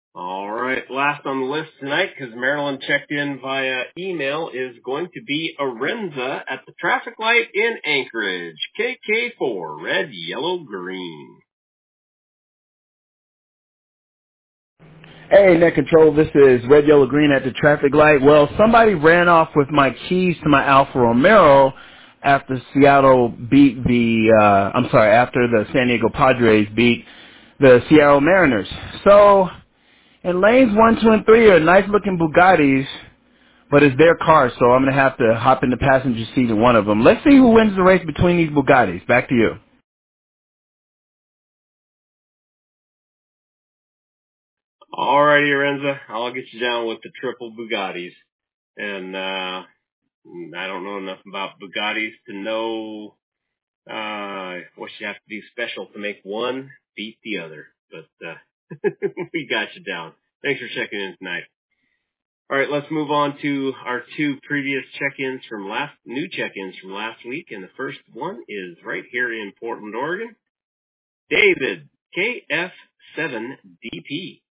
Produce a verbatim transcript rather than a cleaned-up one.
All right, last on the list tonight, because Marilyn checked in via email, is going to be Arenza at the traffic light in Anchorage. K K four, red, yellow, green. Hey, Net Control, this is Red, Yellow, Green at the traffic light. Well, somebody ran off with my keys to my Alfa Romero after Seattle beat the, uh, I'm sorry, after the San Diego Padres beat the Seattle Mariners. So, in lanes one, two, and three are nice-looking Bugattis, but it's their car, so I'm going to have to hop in the passenger seat in one of them. Let's see who wins the race between these Bugattis. Back to you. All righty, Arenza, I'll get you down with the triple Bugattis. And uh, I don't know enough about Bugattis to know uh, what you have to do special to make one beat the other. But uh, we got you down. Thanks for checking in tonight. All right, let's move on to our two previous check-ins from last, new check-ins from last week. And the first one is right here in Portland, Oregon. David, K F seven D P.